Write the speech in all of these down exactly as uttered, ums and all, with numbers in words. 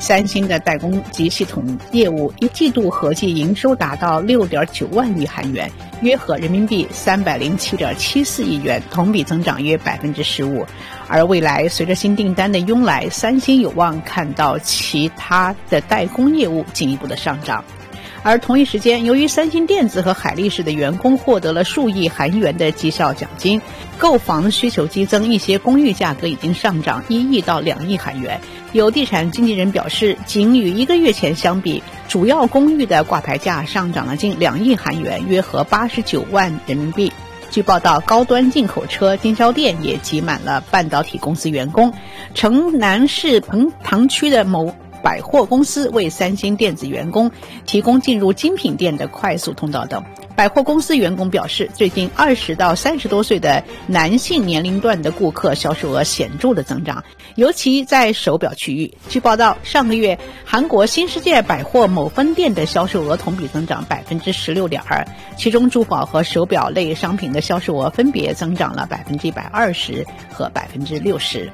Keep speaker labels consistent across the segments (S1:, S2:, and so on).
S1: 三星的代工及系统业务一季度合计营收达到 六点九万亿韩元，约合人民币 三百零七点七四亿元，同比增长约 百分之十五。 而未来随着新订单的拥来，三星有望看到其他的代工业务进一步的上涨。而同一时间，由于三星电子和海力士的员工获得了数亿韩元的绩效奖金，购房需求激增，一些公寓价格已经上涨一亿到两亿韩元。有地产经纪人表示，仅与一个月前相比，主要公寓的挂牌价上涨了近两亿韩元，约合八十九万人民币。据报道，高端进口车经销店也挤满了半导体公司员工。城南市彭塘区的某百货公司为三星电子员工提供进入精品店的快速通道等。百货公司员工表示，最近二十到三十多岁的男性年龄段的顾客销售额显著的增长，尤其在手表区域。据报道，上个月韩国新世界百货某分店的销售额同比增长 百分之十六点二， 其中珠宝和手表类商品的销售额分别增长了 百分之一百二十 和 百分之六十。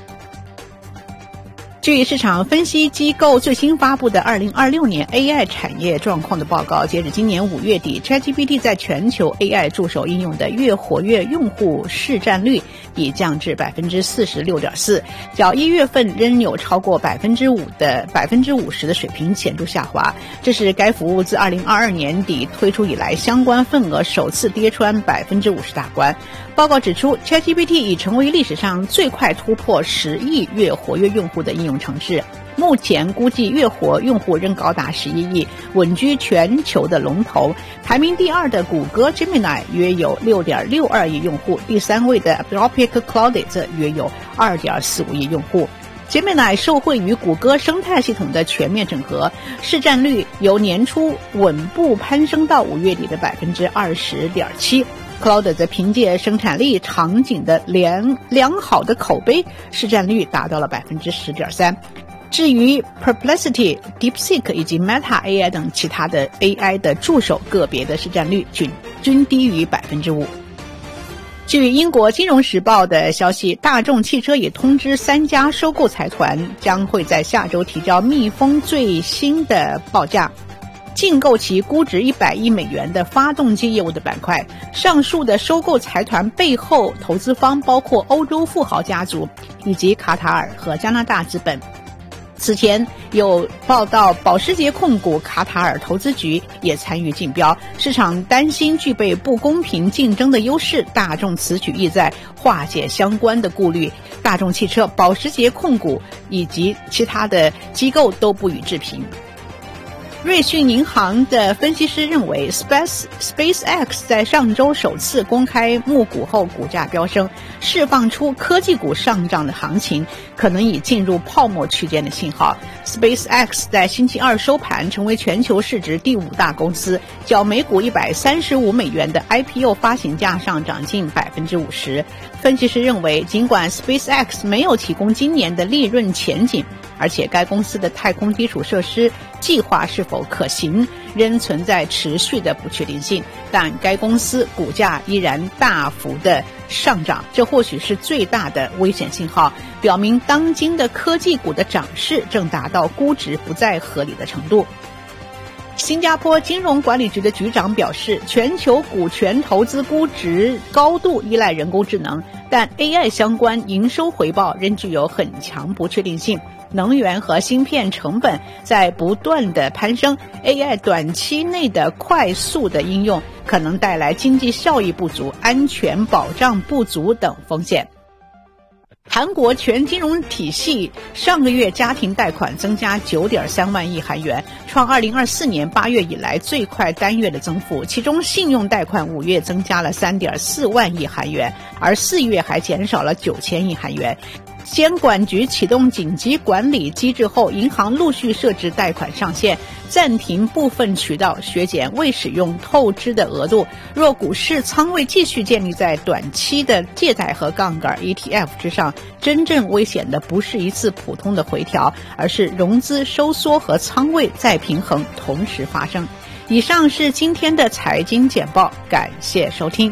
S1: 据市场分析机构最新发布的二零二六年 A I 产业状况的报告，截止今年五月底 ChatGPT 在全球 A I 助手应用的月活跃用户市占率已降至 百分之四十六点四， 较一月份仍有超过 百分之五 的 百分之五十 的水平显著下滑。这是该服务自二零二二年底推出以来相关份额首次跌穿 百分之五十 大关。报告指出， ChatGPT 已成为历史上最快突破十亿月活跃用户的应用程式，目前估计月活用户仍高达十一亿，稳居全球的龙头。排名第二的谷歌 Gemini 约有 六点六二亿用户，第三位的 Anthropic Claude 则约有 二点四五亿用户。Gemini 受惠于谷歌生态系统的全面整合，市占率由年初稳步攀升到五月底的 百分之二十点七。Claude 则凭借生产力场景的良良好的口碑，市占率达到了 百分之十点三。至于 Perplexity、DeepSeek 以及 Meta A I 等其他的 A I 的助手，个别的市占率均均低于 百分之五。据英国金融时报的消息，大众汽车也通知三家收购财团将会在下周提交密封最新的报价，竞购其估值一百亿美元的发动机业务的板块。上述的收购财团背后投资方包括欧洲富豪家族以及卡塔尔和加拿大资本。此前有报道，保时捷控股卡塔尔投资局也参与竞标，市场担心具备不公平竞争的优势，大众此举意在化解相关的顾虑。大众汽车、保时捷控股以及其他的机构都不予置评。瑞信银行的分析师认为 Space, SpaceX 在上周首次公开募股后股价飙升，释放出科技股上涨的行情，可能已进入泡沫区间的信号。SpaceX 在星期二收盘成为全球市值第五大公司，较每股一百三十五美元的 I P O 发行价上涨近 百分之五十。 分析师认为，尽管 SpaceX 没有提供今年的利润前景，而且该公司的太空基础设施计划是否可行仍存在持续的不确定性，但该公司股价依然大幅的上涨，这或许是最大的危险信号，表明当今的科技股的涨势正达到估值不再合理的程度。新加坡金融管理局的局长表示，全球股权投资估值高度依赖人工智能，但 A I 相关营收回报仍具有很强不确定性。能源和芯片成本在不断的攀升， A I 短期内的快速的应用可能带来经济效益不足、安全保障不足等风险。韩国全金融体系上个月家庭贷款增加 九点三万亿韩元，创二零二四年八月以来最快单月的增幅，其中信用贷款五月增加了 三点四万亿韩元，而四月还减少了九千亿韩元。监管局启动紧急管理机制后，银行陆续设置贷款上限，暂停部分渠道削减未使用透支的额度。若股市仓位继续建立在短期的借贷和杠杆 E T F 之上，真正危险的不是一次普通的回调，而是融资收缩和仓位再平衡同时发生。以上是今天的财经简报，感谢收听。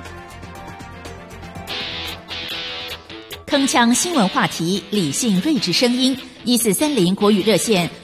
S2: 铿锵新闻话题，理性睿智声音，一四三零国语热线